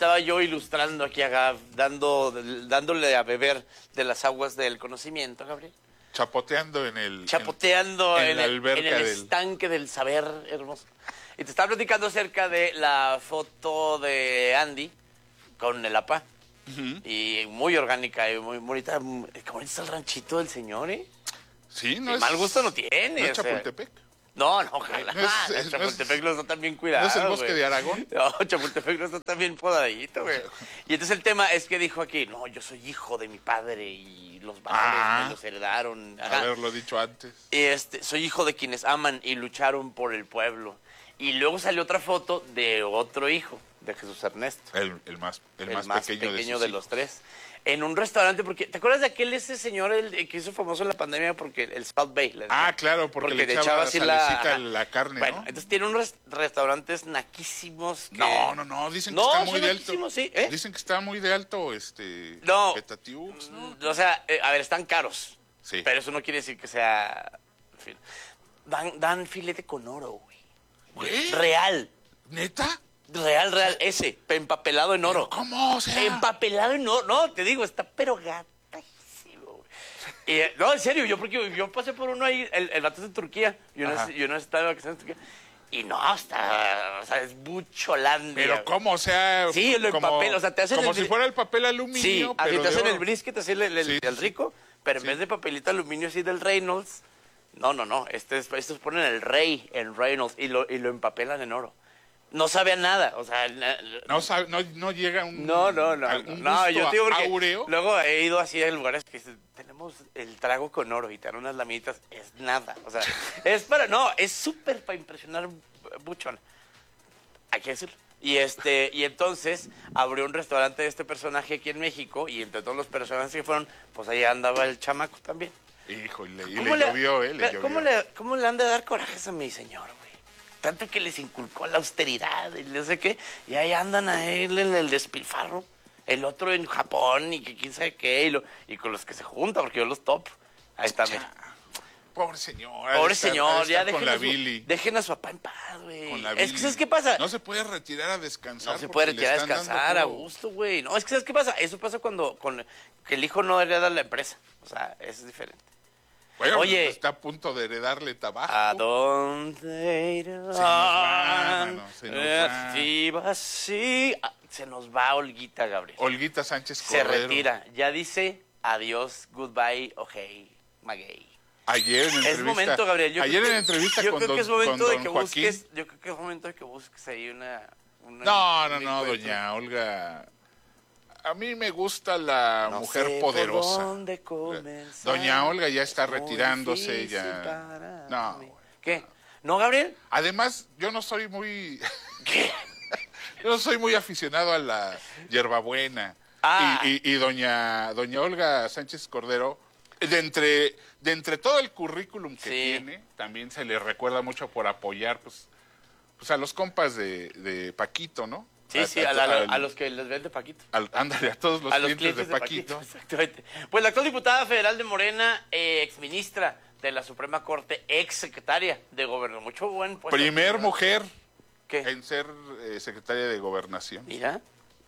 estaba yo ilustrando aquí a Gab, dándole a beber de las aguas del conocimiento, Gabriel. Chapoteando en el... Chapoteando en la alberca el estanque del saber hermoso. Y te estaba platicando acerca de la foto de Andy con el APA. Y muy orgánica y muy bonita. Qué bonito está el ranchito del señor, ¿eh? Sí, no Y es... mal gusto no tiene. ¿No es o sea, Chapultepec? No, ojalá. Chapultepec no está tan bien cuidado. ¿No es el bosque de Aragón? No, Chapultepec no está tan bien podadito, güey. Y entonces el tema es que dijo aquí, no, yo soy hijo de mi padre y los padres me los heredaron. Ajá. Haberlo dicho antes. Y soy hijo de quienes aman y lucharon por el pueblo. Y luego salió otra foto de otro hijo, de Jesús Ernesto. El más pequeño de los tres. En un restaurante, porque ¿te acuerdas de ese señor que hizo famoso en la pandemia porque el Salt Bay? Claro, porque le echaba así la carne, bueno, ¿no? entonces tiene unos restaurantes naquísimos que... No, dicen que está muy de alto. Sí, Dicen que está muy de alto, no, Petatiux, ¿no? O sea, a ver, están caros. Sí. Pero eso no quiere decir que sea... En fin. Dan filete con oro, güey. Real. ¿Neta? Real, ese, empapelado en oro. ¿Pero cómo? O sea... Empapelado en oro. No, te digo, está pero gatísimo. No, en serio, porque yo pasé por uno ahí, el vato es de Turquía. Yo no estaba de vacaciones en Turquía. Y no, o sea, es bucholandia. ¿Pero cómo? O sea... Sí, lo empapel, o sea, te hacen... Como si fuera el papel aluminio, sí, pero así te hacen oro. el brisket, así el rico, pero en vez de papelito aluminio así del Reynolds, no, estos ponen el Rey en Reynolds y lo empapelan en oro. No sabe a nada, o sea... No llega un... No, yo te digo porque áureo. luego he ido así a lugares que dicen, tenemos el trago con oro y te dan unas lamitas, es nada, o sea, es súper para impresionar buchón, hay que decirlo. Y entonces abrió un restaurante de este personaje aquí en México y entre todos los personajes que fueron, pues ahí andaba el chamaco también. Hijo, y le llovió, le llovió. ¿Cómo le han de dar corajes a mi señor, güey? Tanto que les inculcó la austeridad y no sé qué, y ahí andan a él en el despilfarro, el otro en Japón y que quién sabe qué, y con los que se junta, porque yo los topo. Ahí está, mira. Pobre señor. Pobre señor, ya dejen a su papá en paz, güey. Con la Es que, ¿sabes qué pasa? No se puede retirar a descansar. No se puede retirar a descansar a gusto, güey. No, es que, ¿sabes qué pasa? Eso pasa que el hijo no hereda la empresa. O sea, eso es diferente. Bueno, oye, está a punto de heredarle tabaco. ¿A dónde irán? Se nos va. Se nos va Olguita, Gabriel. Olguita Sánchez Se Cordero. retira. Ya dice adiós, goodbye, okay, maguey. Ayer en entrevista. Es momento, Gabriel. Ayer en entrevista con don Joaquín. Yo creo que es momento de que busques ahí una No, doña Olga. A mí me gusta la mujer poderosa. Doña Olga ya está retirándose. No. ¿Qué? ¿No, Gabriel? Además, yo no soy muy... ¿Qué? Yo no soy muy aficionado a la hierbabuena. Y doña Olga Sánchez Cordero, de entre todo el currículum que tiene, también se le recuerda mucho por apoyar pues a los compas de Paquito, ¿no? Sí, a los que les vende Paquito. Ándale, a todos los clientes de Paquito. Exactamente. Pues la actual diputada federal de Morena, exministra de la Suprema Corte, exsecretaria de Gobernación. Mucho buen puesto. Primer mujer en ser secretaria de Gobernación. Mira.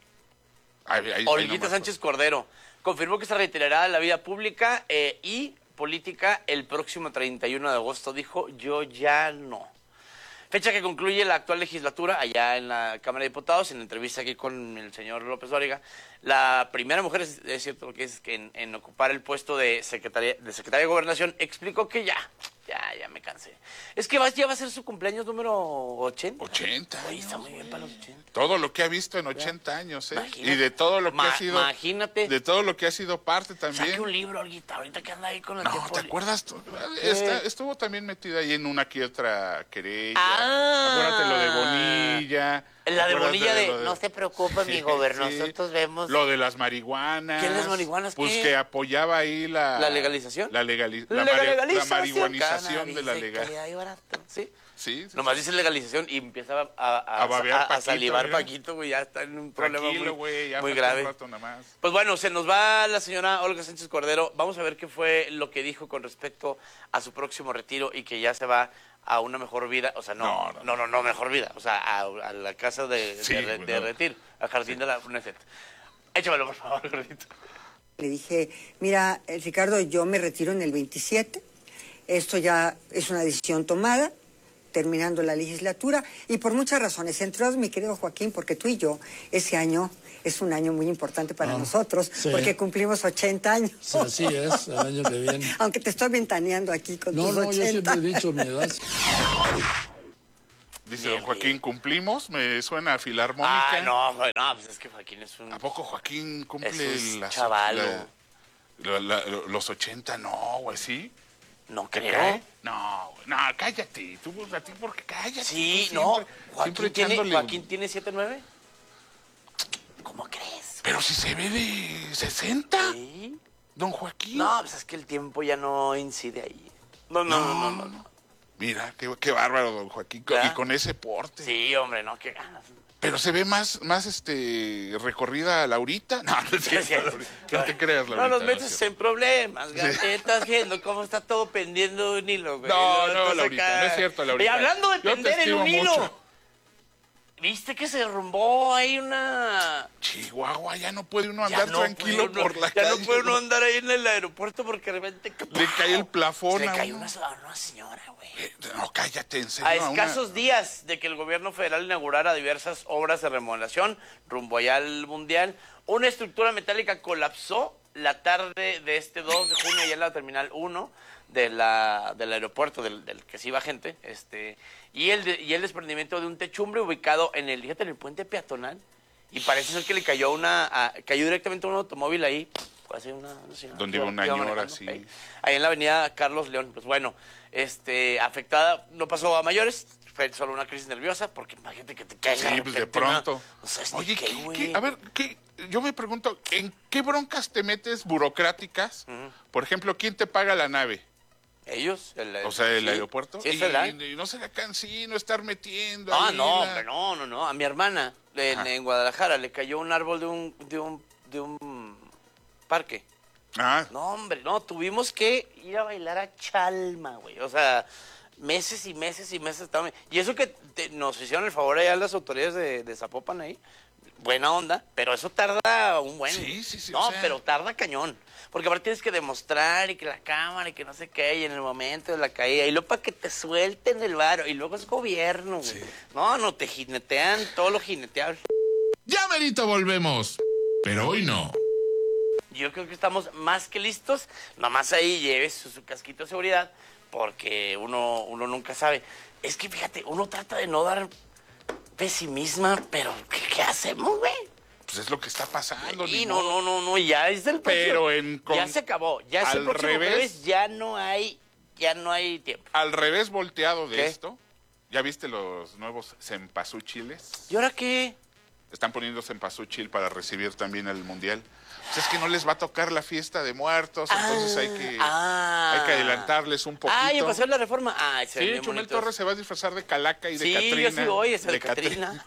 Olguita Sánchez Cordero confirmó que se retirará de la vida pública y política el próximo 31 de agosto. Dijo, yo ya no. Fecha que concluye la actual legislatura allá en la Cámara de Diputados, en entrevista aquí con el señor López Dóriga. La primera mujer, es cierto lo que es, que en ocupar el puesto de secretaria de Gobernación, explicó que ya me cansé. Es que ya va a ser su cumpleaños número 80. 80 años. Está muy bien para los 80. Todo lo que ha visto en 80 años, ¿eh? Imagínate. Y de todo lo que ha sido... Imagínate. De todo lo que ha sido parte también. Saque un libro, Olguita, ahorita que anda ahí con el No, tiempo. ¿te acuerdas? Estuvo también metida ahí en una que otra querella. Acuérdate lo de Bonilla. La de Bonilla no se preocupe, mi gobernador, nosotros vemos... Lo de las marihuanas. ¿Qué las marihuanas? Pues que apoyaba ahí la... ¿La legalización? La marihuanización de la legalidad. Sí. Sí, Nomás dice legalización y empieza a salivar Paquito, güey, ya está en un problema muy grave. Un rato nada más. Pues bueno, se nos va la señora Olga Sánchez Cordero. Vamos a ver qué fue lo que dijo con respecto a su próximo retiro y que ya se va a una mejor vida. O sea, no mejor vida. O sea, a la casa de retiro, al jardín de la UNESET. Échamelo, por favor, gordito. Le dije, mira, Ricardo, yo me retiro en el 27. Esto ya es una decisión tomada, terminando la legislatura, y por muchas razones. Entre otras, mi querido Joaquín, porque tú y yo, ese año es un año muy importante para nosotros, porque cumplimos 80 años. Sí, así es, el año que viene. Aunque te estoy ventaneando aquí con tus 80. No, yo siempre he dicho mi edad. Dice don Joaquín, ¿cumplimos? Me suena a filarmónica. No, pues es que Joaquín es un... ¿A poco Joaquín cumple los 80? No, güey, ¿sí? No creo. No, cállate. Tú, a ti, porque cállate. Sí, tú Joaquín tiene 7'9". ¿Cómo crees? Pero si se ve de 60. ¿Sí? Don Joaquín. No, pues es que el tiempo ya no incide ahí. No. Mira, qué bárbaro, don Joaquín. ¿Ya? Y con ese porte. Sí, hombre, no, qué ganas. Pero se ve más recorrida Laurita. No, no te creas, Laurita. No nos metes en problemas, estás viendo cómo está todo pendiendo de un hilo, güey. No, Laurita, no es cierto, Laurita. Y hablando de pender en un hilo. Mucho. ¿Viste que se derrumbó ahí una...? Chihuahua, ya no puede uno andar tranquilo por la calle. Ya no puede uno andar ahí en el aeropuerto porque de repente... Le cae el plafón. Le cayó una señora, güey. No, cállate, en serio. A escasos días de que el gobierno federal inaugurara diversas obras de remodelación rumbo allá al Mundial, una estructura metálica colapsó la tarde de este 2 de junio allá en la Terminal 1 del aeropuerto del que se iba gente, y el desprendimiento de un techumbre ubicado en el puente peatonal, y parece ser que le cayó cayó directamente un automóvil ahí, así una señora, donde iba una señora, sí. Ahí en la avenida Carlos León. Pues bueno, afectada, no pasó a mayores, fue solo una crisis nerviosa, porque imagínate que te caiga. Sí, pues de pronto. No sabes oye, qué, a ver, yo me pregunto, ¿en qué broncas te metes burocráticas? Por ejemplo, ¿quién te paga la nave? ¿Ellos? ¿El aeropuerto? Sí, y no se la cansino estar metiendo. No. A mi hermana en Guadalajara le cayó un árbol de un parque. No, hombre, tuvimos que ir a bailar a Chalma, güey. O sea, meses y meses y meses. Y eso que nos hicieron el favor allá las autoridades de Zapopan ahí. Buena onda, pero eso tarda un buen... Sí. No, pero tarda cañón. Porque aparte tienes que demostrar y que la cámara y que no sé qué, y en el momento de la caída, y luego para que te suelten el varo, y luego es gobierno, güey. Sí. No, te jinetean todo lo jineteable. Ya merito volvemos, pero hoy no. Yo creo que estamos más que listos, nomás ahí lleves su casquito de seguridad, porque uno nunca sabe. Es que fíjate, uno trata de no dar pesimismo, pero ¿qué hacemos, güey? Pues es lo que está pasando. Y no, ya es el próximo. Pero ya se acabó, ya es el próximo jueves, ya no hay tiempo. Al revés volteado de esto, ¿ya viste los nuevos cempasúchiles? ¿Y ahora qué? Están poniendo cempasúchil para recibir también el Mundial. Pues es que no les va a tocar la fiesta de muertos, entonces hay que adelantarles un poquito. Ya pasó la reforma. Sí, Chumel Torres se va a disfrazar de Calaca y de Catrina. Sí, yo sí voy, es de Catrina.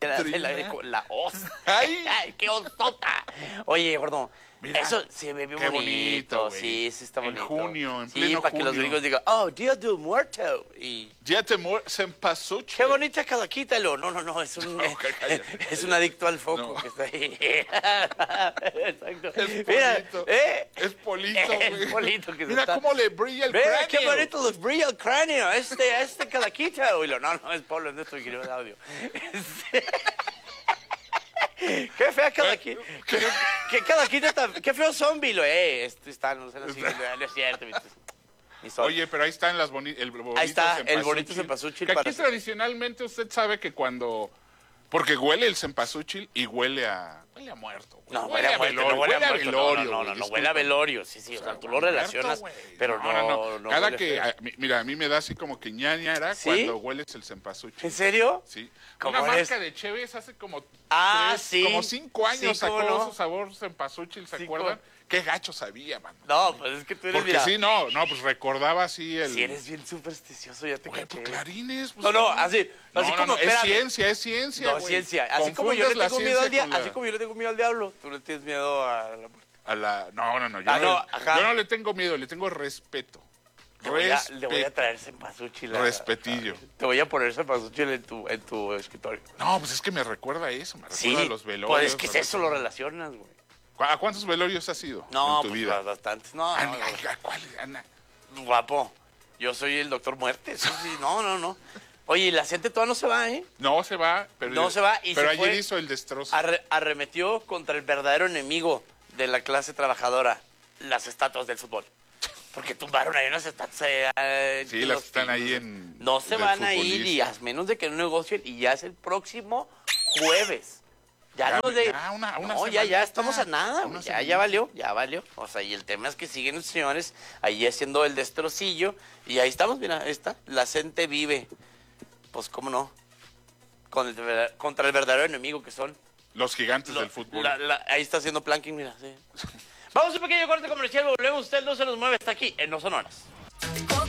La osa. Ay, qué osota. Oye, gordo, mira, eso se me vio bonito. Sí, está bonito. En junio, en pleno junio. para que los gringos digan, Día del Muerto. Día de Muerto, cempasúchil. Qué bonita calaquítalo. No, es un adicto al foco que está ahí. Exacto. Es Polito, güey. Es Polito que mira cómo le brilla el cráneo. Qué bonito le brilla el cráneo. Este calaquita. No, es Pablo, es nuestro ingeniero de audio. Qué fea calaquita. Qué calaquita qué feo zombie lo es. No es cierto. Oye, pero ahí están el bonito ahí está, el bonito cempasúchil. Que aquí tradicionalmente usted sabe que cuando... Porque huele el cempasúchil y huele a muerto. No, huele a velorio. No, huele a velorio. Sí, o sea, tú lo relacionas, pero no. Cada que, mira, a mí me da así como que ñañara cuando hueles el cempasúchil. ¿En serio? Sí. Una marca de Cheves hace como 5 años sacó su sabor cempasúchil, ¿se acuerdan? qué gacho sabía, mano. No, pues es que tú eres, Porque sí, pues recordaba así el... Si eres bien supersticioso, ya te Güey, caché. pues clarines. Pues, No, así como, no, es espérame. ciencia, No, güey. ciencia. Así como yo le Confundes la tengo miedo al ciencia con así como yo le tengo miedo al diablo, tú le tienes miedo a la muerte. No, ajá. yo no le tengo miedo, le tengo respeto. Le voy a traer cempasúchil. Respetillo. Te voy a poner cempasúchil en tu escritorio. No, pues es que me recuerda a eso, me recuerda a los velorios. Pues es que eso lo relacionas, güey. ¿A cuántos velorios has ido No, en tu pues vida? bastantes. No, ¿A cuál, Ana? Guapo. Yo soy el doctor muerte. Sí, no. Oye, la gente todavía no se va, ¿eh? No se va, pero Pero ayer hizo el destrozo. Arremetió contra el verdadero enemigo de la clase trabajadora, las estatuas del fútbol. Porque tumbaron ahí unas estatuas. Sí, las que están ahí en... No se van a ir y a menos de que no negocien y ya es el próximo jueves. Ya estamos a nada, güey. Ya valió. O sea, y el tema es que siguen los señores ahí haciendo el destrocillo y ahí estamos, mira, ahí está. La gente vive, pues cómo no, contra el verdadero enemigo que son los gigantes del fútbol. Ahí está haciendo planking, mira, sí. Vamos a un pequeño corte comercial, volvemos, usted no se nos mueve, está aquí en No Sonoras.